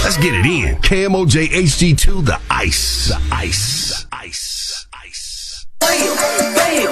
Let's get it in. KMOJ HD2, the ice. The ice. The ice. Ice. Bam, bam.